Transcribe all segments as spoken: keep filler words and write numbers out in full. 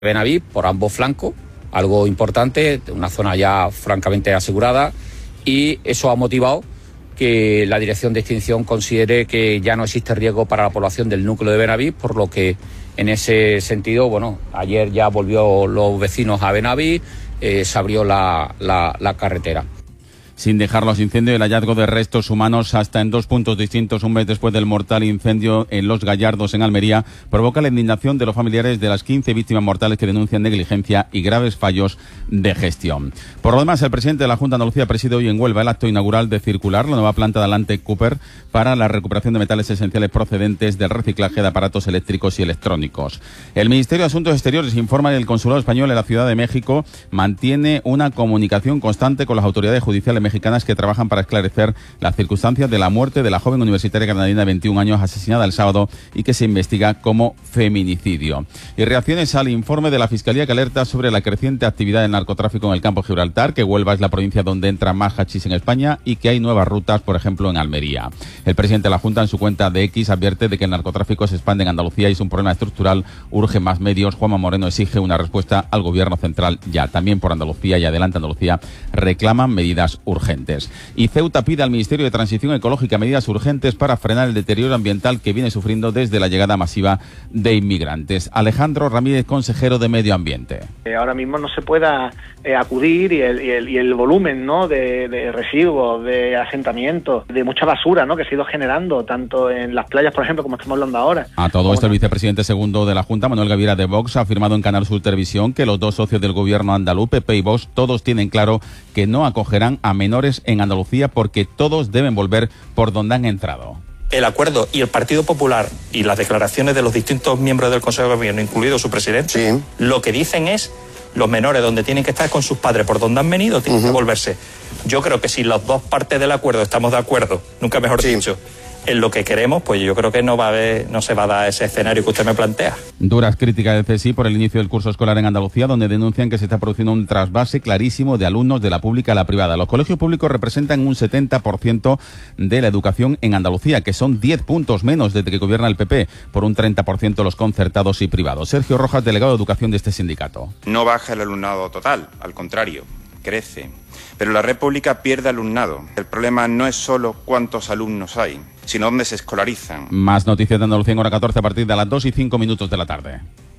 Benavís por ambos flancos, algo importante, una zona ya francamente asegurada, y eso ha motivado que la Dirección de Extinción considere que ya no existe riesgo para la población del núcleo de Benavís, por lo que en ese sentido, bueno, ayer ya volvió los vecinos a Benavís, eh, se abrió la, la, la carretera. Sin dejar los incendios, el hallazgo de restos humanos hasta en dos puntos distintos un mes después del mortal incendio en Los Gallardos, en Almería, provoca la indignación de los familiares de las quince víctimas mortales que denuncian negligencia y graves fallos de gestión. Por lo demás, el presidente de la Junta de Andalucía preside hoy en Huelva el acto inaugural de Circular, la nueva planta de Atlante Cooper para la recuperación de metales esenciales procedentes del reciclaje de aparatos eléctricos y electrónicos. El Ministerio de Asuntos Exteriores informa que el Consulado Español en la Ciudad de México mantiene una comunicación constante con las autoridades judiciales mexicanas mexicanas que trabajan para esclarecer las circunstancias de la muerte de la joven universitaria granadina de veintiún años asesinada el sábado y que se investiga como feminicidio. Y reacciones al informe de la Fiscalía que alerta sobre la creciente actividad del narcotráfico en el campo de Gibraltar, que Huelva es la provincia donde entra más hachís en España y que hay nuevas rutas, por ejemplo, en Almería. El presidente de la Junta en su cuenta de X advierte de que el narcotráfico se expande en Andalucía y es un problema estructural, urge más medios. Juanma Moreno exige una respuesta al gobierno central ya. También por Andalucía y Adelante Andalucía reclaman medidas urgentes. Urgentes. Y Ceuta pide al Ministerio de Transición Ecológica medidas urgentes para frenar el deterioro ambiental que viene sufriendo desde la llegada masiva de inmigrantes. Alejandro Ramírez, consejero de Medio Ambiente. Eh, ahora mismo no se pueda eh, acudir y el, y el, y el volumen, ¿no?, de, de residuos, de asentamientos, de mucha basura, ¿no?, que se ha ido generando tanto en las playas, por ejemplo, como estamos hablando ahora. A todo esto, el vicepresidente segundo de la Junta, Manuel Gaviria de Vox, ha afirmado en Canal Sur Televisión que los dos socios del gobierno andaluz, P P y Vox, todos tienen claro que no acogerán a menores en Andalucía porque todos deben volver por donde han entrado. El acuerdo y el Partido Popular y las declaraciones de los distintos miembros del Consejo de Gobierno, incluido su presidente, sí, lo que dicen es los menores donde tienen que estar con sus padres por donde han venido, tienen uh-huh. que volverse. Yo creo que si las dos partes del acuerdo estamos de acuerdo, nunca mejor sí. dicho, en lo que queremos, pues yo creo que no va a haber, no se va a dar ese escenario que usted me plantea. Duras críticas del C S I por el inicio del curso escolar en Andalucía, donde denuncian que se está produciendo un trasvase clarísimo de alumnos de la pública a la privada. Los colegios públicos representan un setenta por ciento de la educación en Andalucía, que son diez puntos menos desde que gobierna el P P, por un treinta por ciento los concertados y privados. Sergio Rojas, delegado de Educación de este sindicato. No baja el alumnado total, al contrario, crece. Pero la red pública pierde alumnado. El problema no es solo cuántos alumnos hay, sino dónde se escolarizan. Más noticias de Andalucía en hora catorce a partir de las dos y cinco minutos de la tarde.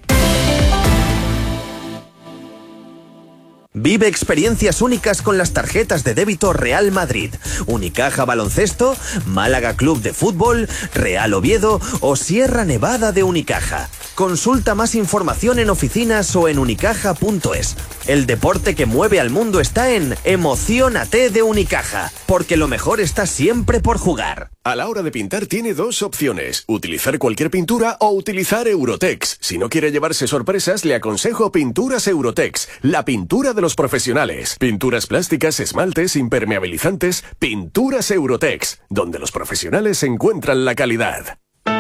Vive experiencias únicas con las tarjetas de débito Real Madrid, Unicaja Baloncesto, Málaga Club de Fútbol, Real Oviedo o Sierra Nevada de Unicaja. Consulta más información en oficinas o en unicaja punto es. El deporte que mueve al mundo está en Emociónate de Unicaja, porque lo mejor está siempre por jugar. A la hora de pintar tiene dos opciones, utilizar cualquier pintura o utilizar Eurotex. Si no quiere llevarse sorpresas, le aconsejo Pinturas Eurotex, la pintura de los profesionales. Pinturas plásticas, esmaltes, impermeabilizantes, Pinturas Eurotex, donde los profesionales encuentran la calidad.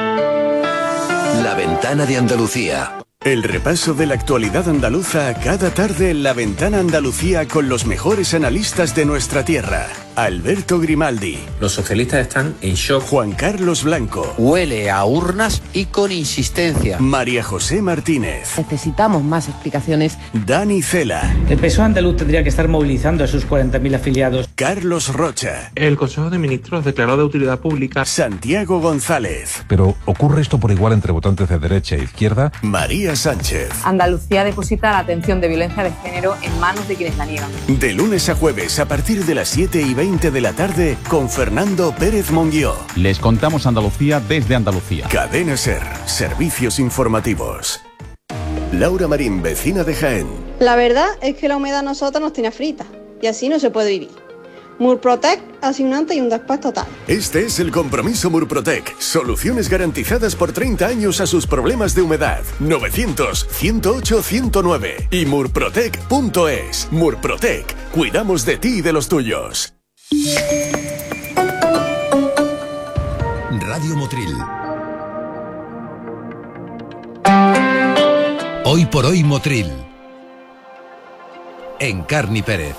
La Ventana de Andalucía. El repaso de la actualidad andaluza cada tarde en La Ventana Andalucía con los mejores analistas de nuestra tierra. Alberto Grimaldi. Los socialistas están en shock. Juan Carlos Blanco. Huele a urnas y con insistencia. María José Martínez. Necesitamos más explicaciones. Dani Cela. El P S O E andaluz tendría que estar movilizando a sus cuarenta mil afiliados. Carlos Rocha. El Consejo de Ministros declaró de utilidad pública. Santiago González. Pero ¿ocurre esto por igual entre votantes de derecha e izquierda? María Sánchez. Andalucía deposita la atención de violencia de género en manos de quienes la niegan. De lunes a jueves a partir de las siete y veinte de la tarde con Fernando Pérez Monguió. Les contamos Andalucía desde Andalucía. Cadena SER, servicios informativos. Laura Marín, vecina de Jaén. La verdad es que la humedad a nosotros nos tiene frita y así no se puede vivir. Murprotec hace un antes y un después total. Este es el compromiso Murprotec. Soluciones garantizadas por treinta años a sus problemas de humedad. novecientos, ciento ocho, ciento nueve y murprotec punto es. Murprotec. Cuidamos de ti y de los tuyos. Radio Motril. Hoy por hoy Motril. Encarni Pérez.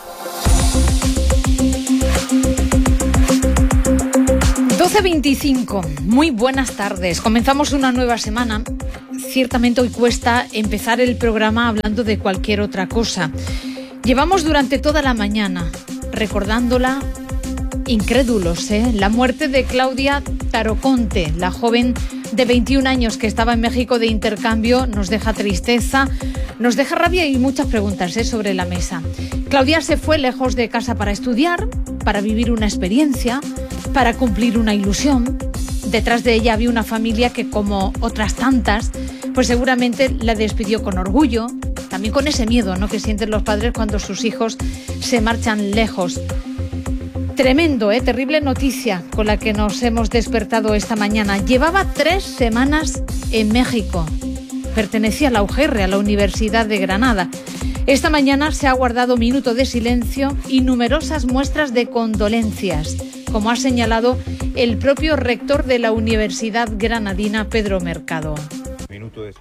doce veinticinco, muy buenas tardes. Comenzamos una nueva semana. ciertamente hoy cuesta empezar el programa hablando de cualquier otra cosa. Llevamos durante toda la mañana recordándola, incrédulos, ¿eh? La muerte de Claudia Taroconte, la joven de veintiún años que estaba en México de intercambio, nos deja tristeza, nos deja rabia y muchas preguntas, ¿eh?, sobre la mesa. Claudia se fue lejos de casa para estudiar, para vivir una experiencia, para cumplir una ilusión. Detrás de ella había una familia que, como otras tantas, pues seguramente la despidió con orgullo, también con ese miedo, ¿no?, que sienten los padres cuando sus hijos se marchan lejos. Tremendo, ¿eh? Terrible noticia con la que nos hemos despertado esta mañana. Llevaba tres semanas en México. Pertenecía a la U G R, a la Universidad de Granada. Esta mañana se ha guardado minuto de silencio y numerosas muestras de condolencias, como ha señalado el propio rector de la Universidad Granadina, Pedro Mercado. Minuto de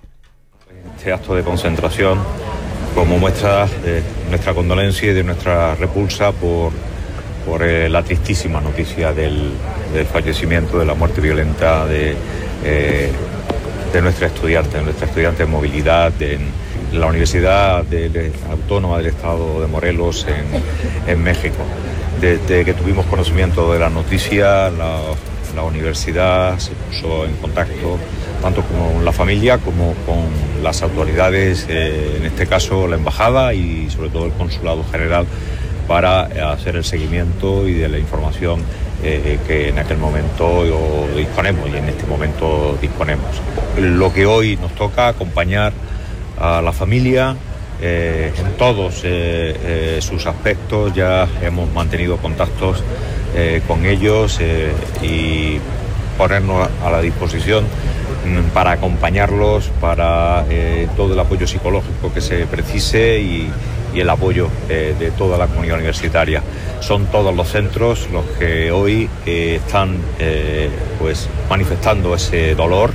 este acto de concentración como muestra de nuestra condolencia y de nuestra repulsa por, por eh, la tristísima noticia del, del fallecimiento, de la muerte violenta de, eh, de nuestra estudiante, de nuestra estudiante de movilidad de, en la Universidad de, de, Autónoma del Estado de Morelos en, en México. Desde que tuvimos conocimiento de la noticia, la, la universidad se puso en contacto tanto con la familia como con las autoridades, eh, en este caso la embajada y sobre todo el consulado general, para hacer el seguimiento y de la información eh, que en aquel momento disponemos y en este momento disponemos. Lo que hoy nos toca, acompañar a la familia eh, en todos eh, eh, sus aspectos. Ya hemos mantenido contactos eh, con ellos eh, y ponernos a la disposición para acompañarlos, para eh, todo el apoyo psicológico que se precise y, y el apoyo eh, de toda la comunidad universitaria. Son todos los centros los que hoy eh, están eh, pues manifestando ese dolor,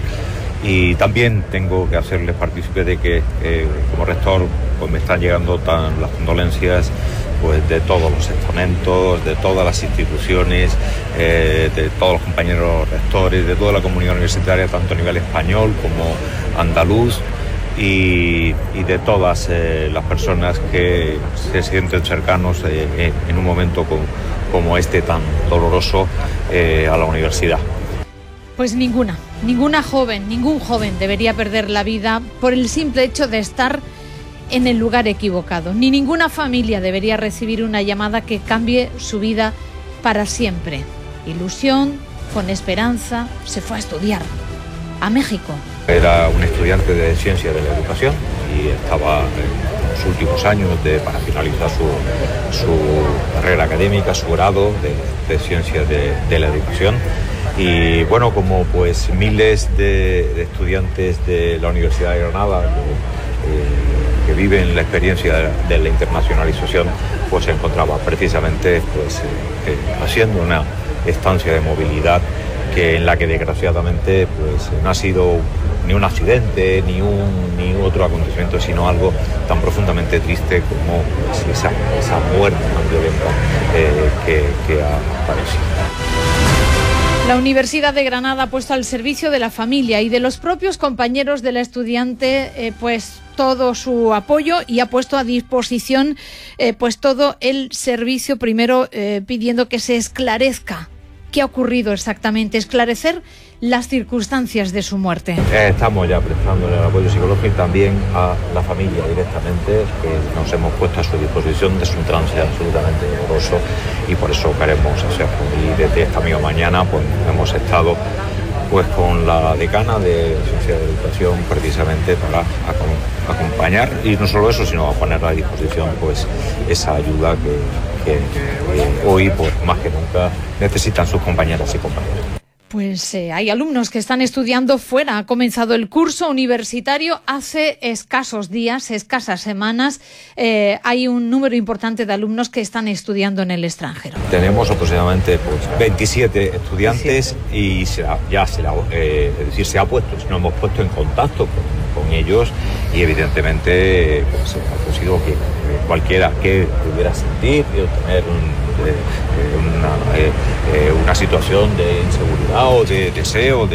y también tengo que hacerles partícipe de que eh, como rector pues me están llegando tan las condolencias pues de todos los estamentos, de todas las instituciones, eh, de todos los compañeros rectores, de toda la comunidad universitaria, tanto a nivel español como andaluz, y, y de todas eh, las personas que se sienten cercanos eh, en un momento como, como este tan doloroso eh, a la universidad. Pues ninguna, ninguna joven, ningún joven debería perder la vida por el simple hecho de estar en el lugar equivocado. Ni ninguna familia debería recibir una llamada que cambie su vida para siempre. Ilusión, con esperanza, se fue a estudiar a México. Era un estudiante de Ciencia de la Educación y estaba en los últimos años de, para finalizar su, su carrera académica, su grado de, de Ciencia de, de la Educación. Y bueno, como pues miles de, de estudiantes de la Universidad de Granada eh, que viven la experiencia de, de la internacionalización, pues se encontraba precisamente pues eh, eh, haciendo una estancia de movilidad que en la que desgraciadamente pues no ha sido ni un accidente ni un ni otro acontecimiento, sino algo tan profundamente triste como pues, esa, esa muerte tan violenta eh, que, que ha aparecido. La Universidad de Granada ha puesto al servicio de la familia y de los propios compañeros de la estudiante eh, pues todo su apoyo, y ha puesto a disposición eh, pues todo el servicio, primero eh, pidiendo que se esclarezca qué ha ocurrido exactamente, esclarecer las circunstancias de su muerte. Eh, estamos ya prestando el apoyo psicológico y también a la familia directamente, que nos hemos puesto a su disposición. Es un trance absolutamente doloroso y por eso queremos hacerlo. Y desde esta misma mañana pues hemos estado pues con la decana de Ciencia de Educación precisamente para acompañar, y no solo eso, sino a poner a disposición pues esa ayuda que, que, que hoy pues más que nunca necesitan sus compañeras y compañeros. Pues eh, hay alumnos que están estudiando fuera. Ha comenzado el curso universitario hace escasos días, escasas semanas. Eh, hay un número importante de alumnos que están estudiando en el extranjero. Tenemos aproximadamente pues, veintisiete estudiantes y se ha, ya se, la, eh, es decir, se ha puesto, nos hemos puesto en contacto con, con ellos, y evidentemente pues, ha conseguido que cualquiera que pudiera sentir y tener un Una, eh, eh, una situación de inseguridad o de deseo de,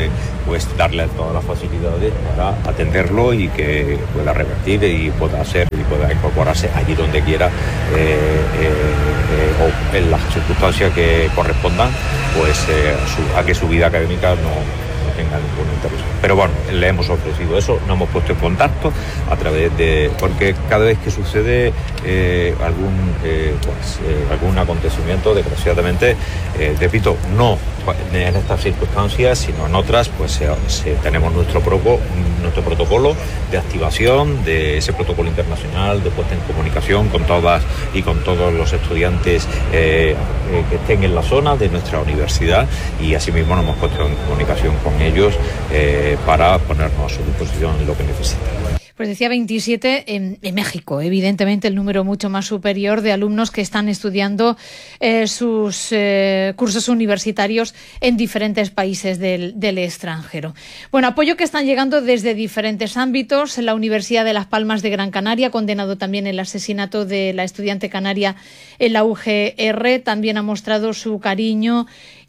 pues darle todas las facilidades para atenderlo y que pueda revertir y pueda ser y pueda incorporarse allí donde quiera eh, eh, eh, o en las circunstancias que correspondan, pues eh, a, su, a que su vida académica no, no tenga ningún interés. Pero bueno, le hemos ofrecido eso, nos hemos puesto en contacto a través de, porque cada vez que sucede eh, algún eh, pues eh, algún acontecimiento, desgraciadamente, eh, repito, no en estas circunstancias, sino en otras, pues eh, se, tenemos nuestro, proco, nuestro protocolo de activación de ese protocolo internacional, de puesta en comunicación con todas y con todos los estudiantes eh, eh, que estén en la zona de nuestra universidad, y asimismo nos hemos puesto en comunicación con ellos eh, para ponernos a su disposición en lo que necesiten. Pues decía veintisiete en, en México, evidentemente el número mucho más superior de alumnos que están estudiando eh, sus eh, cursos universitarios en diferentes países del, del extranjero. Bueno, apoyo que están llegando desde diferentes ámbitos. La Universidad de Las Palmas de Gran Canaria ha condenado también el asesinato de la estudiante canaria en la U G R, también ha mostrado su cariño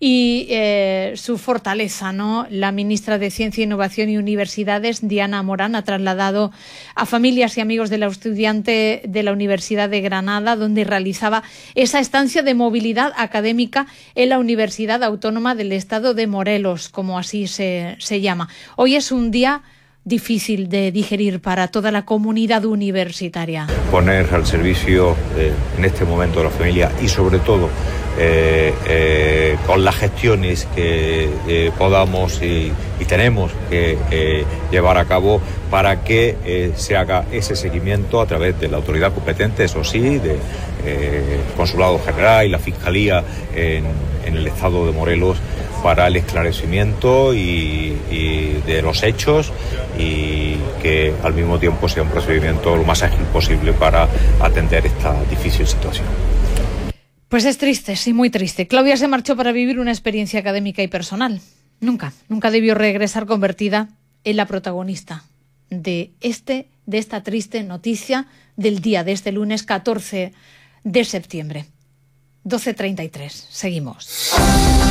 y eh, su fortaleza, ¿no? La ministra de Ciencia, Innovación y Universidades, Diana Morán, ha trasladado a familias y amigos de la estudiante de la Universidad de Granada, donde realizaba esa estancia de movilidad académica en la Universidad Autónoma del Estado de Morelos, como así se, se llama. Hoy es un día difícil de digerir para toda la comunidad universitaria. Poner al servicio eh, en este momento de la familia y sobre todo eh, eh, con las gestiones que eh, podamos y, y tenemos que eh, llevar a cabo para que eh, se haga ese seguimiento a través de la autoridad competente, eso sí, de eh, Consulado General y la Fiscalía en, en el Estado de Morelos, para el esclarecimiento y, y de los hechos, y que al mismo tiempo sea un procedimiento lo más ágil posible para atender esta difícil situación. Pues es triste, sí, muy triste. Claudia se marchó para vivir una experiencia académica y personal. Nunca, nunca debió regresar convertida en la protagonista de este, de esta triste noticia del día de este lunes catorce de septiembre. doce treinta y tres. Seguimos.